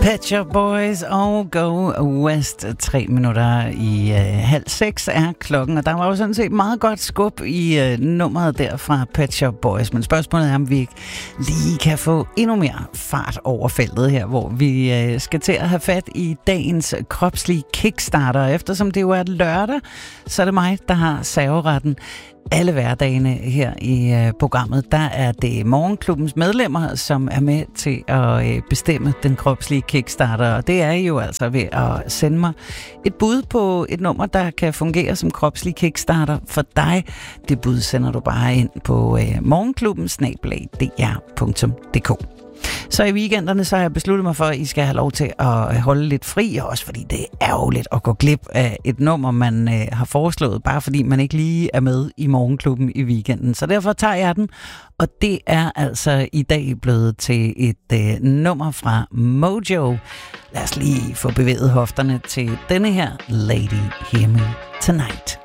Pet Shop Boys og Go West. 3 minutter i 5:30 er klokken, og der var jo sådan set meget godt skub i nummeret der fra Pet Shop Boys. Men spørgsmålet er, om vi ikke lige kan få endnu mere fart over feltet her, hvor vi skal til at have fat i dagens kropslige kickstarter. Eftersom det jo er lørdag, så er det mig, der har serveretten. Alle hverdagene her i programmet, der er det Morgenklubbens medlemmer, som er med til at bestemme den kropslige kickstarter. Og det er jo altså ved at sende mig et bud på et nummer, der kan fungere som kropslig kickstarter for dig. Det bud sender du bare ind på morgenklubben@dr.dk. Så i weekenderne så har jeg besluttet mig for, at I skal have lov til at holde lidt fri, også fordi det er ærgerligt at gå glip af et nummer, man har foreslået, bare fordi man ikke lige er med i Morgenklubben i weekenden. Så derfor tager jeg den, og det er altså i dag blevet til et nummer fra Mojo. Lad os lige få bevæget hofterne til denne her Lady Hear Me Tonight.